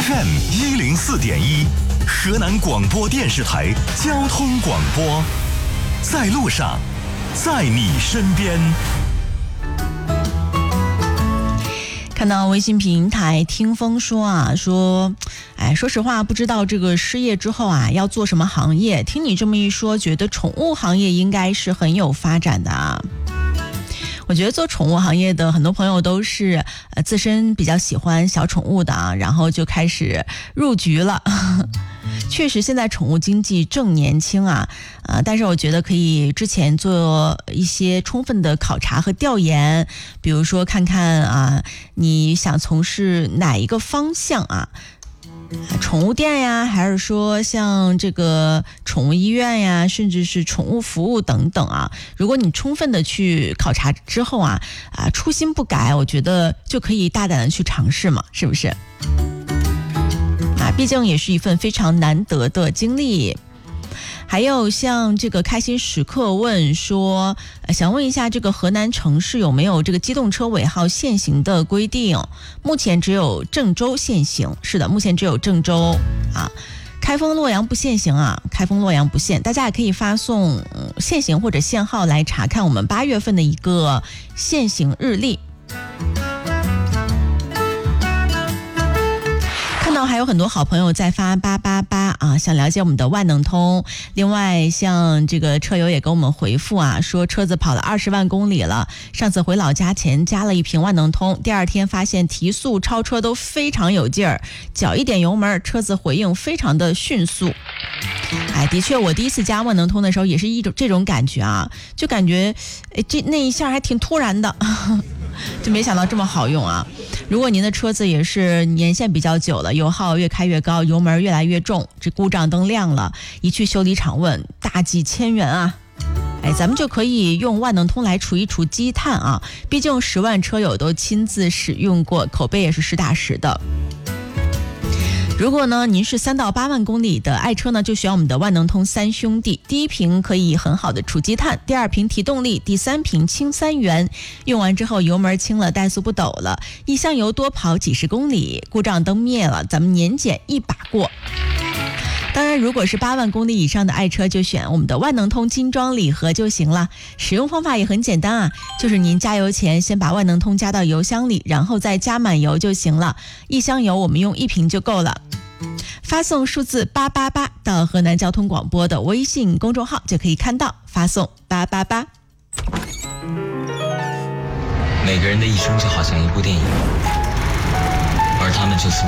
FM104.1，河南广播电视台交通广播，在路上，在你身边。 看到微信平台听风说说实话不知道这个失业之后要做什么行业，听你这么一说，觉得宠物行业应该是很有发展的我觉得做宠物行业的很多朋友都是自身比较喜欢小宠物的然后就开始入局了确实现在宠物经济正年轻但是我觉得可以之前做一些充分的考察和调研，比如说看看你想从事哪一个方向宠物店呀，还是说像这个宠物医院呀，甚至是宠物服务等等如果你充分的去考察之后初心不改，我觉得就可以大胆的去尝试嘛，是不是毕竟也是一份非常难得的经历。还有像这个开心时刻问说想问一下这个河南城市有没有这个机动车尾号限行的规定？目前只有郑州限行。是的，目前只有郑州开封洛阳不限行开封洛阳不限，大家也可以发送限行或者限号来查看我们8月份的一个限行日历。看到还有很多好朋友在发888想了解我们的万能通。另外像这个车友也给我们回复说车子跑了20万公里了，上次回老家前加了一瓶万能通，第二天发现提速超车都非常有劲儿，脚一点油门车子回应非常的迅速。的确我第一次加万能通的时候也是这种感觉就感觉那一下还挺突然的就没想到这么好用如果您的车子也是年限比较久了，油耗越开越高，油门越来越重，这故障灯亮了，一去修理厂问大几千元咱们就可以用万能通来除一除积碳毕竟10万车友都亲自使用过，口碑也是实打实的。如果呢您是3到8万公里的爱车呢，就选我们的万能通3兄弟，第一瓶可以很好的除积碳，第二瓶提动力，第三瓶轻3元，用完之后油门轻了，怠速不抖了，一箱油多跑几十公里，故障灯灭了，咱们年检一把过。当然如果是8万公里以上的爱车，就选我们的万能通精装礼盒就行了。使用方法也很简单就是您加油前先把万能通加到油箱里，然后再加满油就行了，一箱油我们用1瓶就够了。发送数字888到河南交通广播的微信公众号就可以看到，发送888。 每个人的一生就好像一部电影，而他们就是